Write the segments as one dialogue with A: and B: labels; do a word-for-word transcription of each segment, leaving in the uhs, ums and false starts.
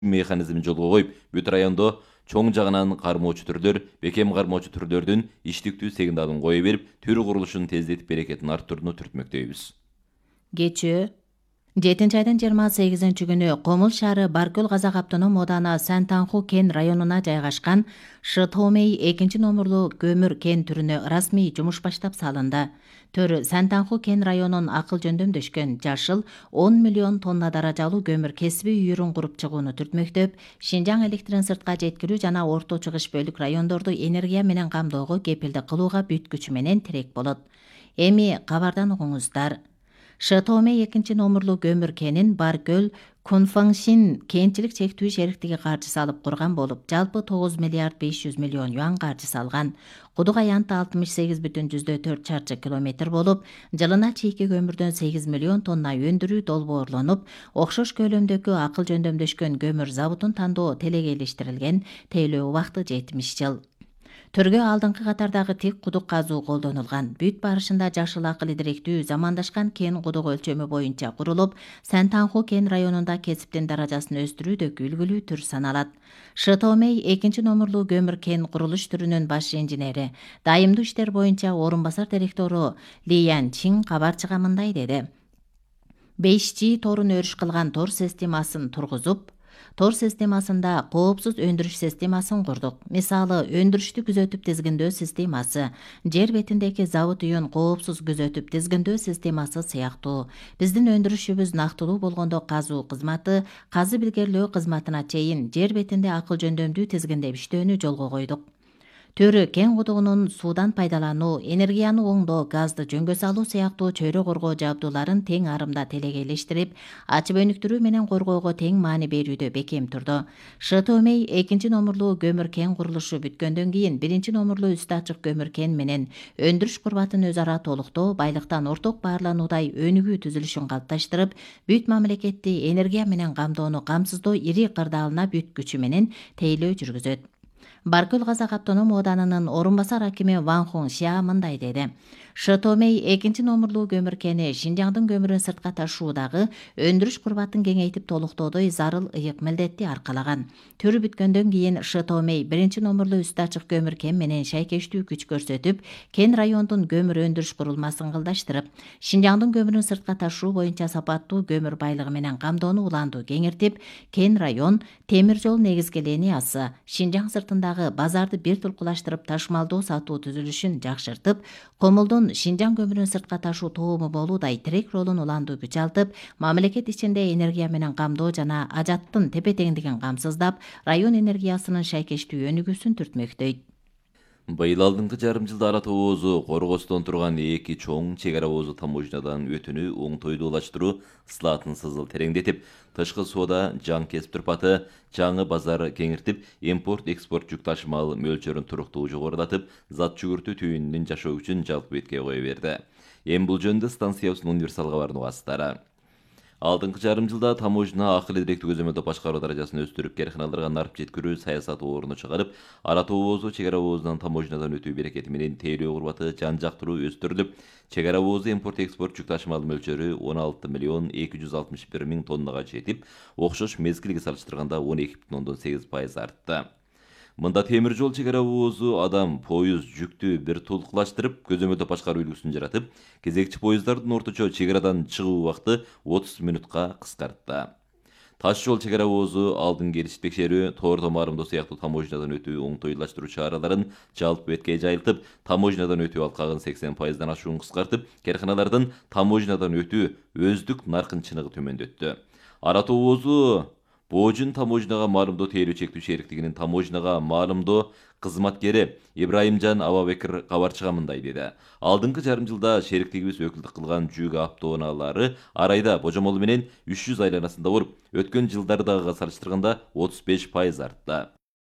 A: механизмин жолго коюп, бүт райондо чоң жагынан кармоочу түрлөр, бекем кармоочу түрлөрдүн иштиктүү сигналын кое берип, төр курулушун тездетип берекетин арттырууну түртмөктөйбүз.
B: Кечээ жетинчи айдын жыйырма сегизинчи күнү Комул шаары Баркөл казак автоном ооданы Сантанху кен районуна жайгашкан Шытомей экинчи номерлуу көмүр кен түрүнө расмий жумуш баштап салынды. Төр Сантанху кен районун акыл жөндөмдөшкөн жашыл он миллион тонна даражалуу көмүр кесиби үйүрүн куруп чыгууну түртмөктөп, Шинжаң электрин сыртка жеткирүү жана орто чыгыш бөлүк райондорду энергия менен камдоого кепилдик кылууга бүткүчү менен тирек болот. Эми кабардан угуңуздар. Шытомей экинчи номерлуу көмүр кенин Баркөл Кунфаңшин кенчилик чектүү шериктиги каржысы алып курган болуп, жалпы тогуз миллиард беш жүз миллион юан каржы салган. Кудук аянты алтымыш сегиз бүтүн жүздөн төрт чарчы километр болуп, жылына чийки көмүрдөн сегиз миллион тонна өндүрүү долбоорлонуп, окшош көлөмдөгү акыл жөндөмдөшкөн көмүр заводун тандоо телегейлештирилген, тейлөө убакыты жетимиш жыл. Төргө алдыңкы катардагы тик кудук казуу колдонулган. Бүт барышында жашыл акыл идиректүү замандашкан кен кудук өлчөмү боюнча курулуп, Сантанху кен районунда кесиптин даражасын өстүрүүдөгү үлгүлүү түр саналат. Шытомей экинчи номерлуу көмүр кен курулуш түрүнүн баш инженери, дайымдуу иштер боюнча орун басар директору Ли Ян Чин кабар чыга мындай деди. беш жи торун өрүш кылган тор системасын тургузуп, тор системасында коопсуз өндүрүш системасын курдук. Мисалы, өндүрүштү күзөтүп тизгиндөө системасы, жер бетиндеги завод үйүн коопсуз күзөтүп тизгиндөө системасы сыяктуу. Биздин өндүрүшүбүз нактылуу болгондо казуу кызматы, казы билгерлөө кызматына чейин жер бетинде акыл жөндөмдүү тизгиндеп иштөөнү жолго койдук. Төрү кен кудугунун суудан пайдалануу, энергияны оңдоо, газды жөнгө салуу сыяктуу чөйрө коргоо жабдууларын тең арымда телегейлештирип, ачып өнүктүрүү менен коргоого тең маани берүүдө бекем турду. Шытомей экинчи номерлуу көмүр кен курулушу бүткөндөн кийин биринчи номерлуу үстү ачык көмүр кен менен өндүрүш курбатын өз ара толуктоо, байлыктан орток баарлануудай өнүгүү түзүлүшүн калыпташтырып, бүт мамлекетти энергия менен камдоону камсыздоо ири кырдаалына бүт күчү менен тейлөө жүргүзөт. Баркөл казак автоном ооданынын орун басар акими Ван Хун Шиа мындай деди. Шытомей экинчи номерлуу көмүр кени Шинжаңдын көмүрүн сыртка ташуудагы өндүрүш курбатын кеңейтип толуктоодой зарыл ыйык милдетти аркалаган. Төрү бүткөндөн кийин Шытомей биринчи номерлуу үстү ачык көмүр кен менен шайкештүү күч көрсөтүп, кен райондун көмүр өндүрүш курулмасын кылдаштырып, Шинжаңдын көмүрүн сыртка ташуу боюнча сапаттуу көмүр байлыгы менен камдоону уланду кеңиртип, кен район темир жол негизги линиясы, Шинжаң сыртындагы базарды бир тулкулаштырып ташмалдоо сатуу түзүлүшүн жакшыртып, Комулдун Шинжаң көмүрүн сыртка ташуу тоому болуудай тирек ролун уланду күч алтып, мамлекет ичинде энергия менен камдоо жана ажаттын тепе-теңдигин камсыздап, район энергиясынын шайкештүү өнүгүүсүн түртмөктөйт.
A: Быйыл алдыңкы жарым жылда ара тоозу коргостон турган эки чоң чек ара оозу таможнядан өтүүнү оңтойдуулаштыруу ысылатын сызыл тереңдетип, тышкы соода жаң кесип турпаты, жаңы базар кеңиртип, импорт-экспорт жүк ташымал мөлчөрүн туруктуу жогорулатып, зат жүгүртүү түйүнүнүн жашоо күчүн жалпы бетке кое берди. Эми бул жөнүндө станциябыздын универсал кабарына угасыздар. Алдыңкы жарым жылда таможня акыл идиректүү көзөмөлдөө башкаруу даражасын өстүрүп, карханаларга нарып жеткирүү саясаты орунду чыгарып, ара тоозу чек ара оозунан таможнядан өтүү берекети менен тейлөө курбаты жан жактыруу өстүрүлүп, чек ара оозу импорт-экспорт жүк ташымал мөлчөрү он алты миллион эки жүз алтымыш бир миң тоннага жетип, окшош мезгилге салыштырганда он эки бүтүн ондон сегиз пайыз артты. Мында темир жол чек ара оозу адам, поезд, жүктү бир тулкулаштырып, көзөмөлдөө башкаруу үлгүсүн жаратып, кезекчи поезддардын орточо чек арадан чыгуу убакыты отуз мүнөткө кыскартты. Таш жол чек ара оозу алдын келиш текшерүү, тоор томарымдоо сыяктуу таможнядан өтүү оңтойлаштыруу чараларын жалпы бетке жайылтып, таможнядан өтүү алкагын сексен пайыздан ашуун кыскартып, карханалардын таможнядан өтүү өздүк наркын чыныгы төмөндөттү. Ара тоозу Боожун таможняга маалымдоо тейлөө чектүү шериктигинин таможняга маалымдоо кызматкери Ибраимжан Абабекир кабар чыга мындай деди. Алдыңкы жарым жылда шериктигибиз өкүлдүк кылган жүк автоунаалары ар айда божомолу менен үч жүз айланасында болуп, өткөн жылдардагыга салыштырганда отуз беш пайыз артты.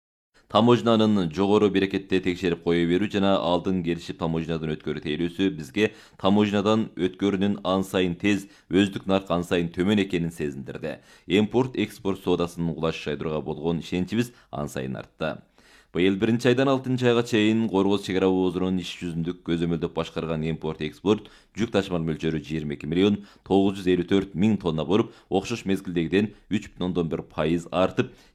A: Таможнанын жогору берекетте текшерип кое берүү жана алдын келишип таможнядан өткөрүү тейлөөсү бизге таможнядан өткөрүүнүн ан сайын тез, өздүк нарк ан сайын төмөн экенин сезиндирди. Импорт-экспорт соодасынын улашышайдырууга болгон ишеничибиз ан сайын артты. Быйыл биринчи айдан алтынчы айга чейин Коргоз чек ара оозунун иш жүзүндүк көзөмөлдөп башкарган импорт-экспорт жүк ташымал мөлчөрү жыйырма эки миллион тогуз жүз элүү төрт миң тонна болуп, окшош мезгилдегиден үч бүтүн ондон бир пайыз артып,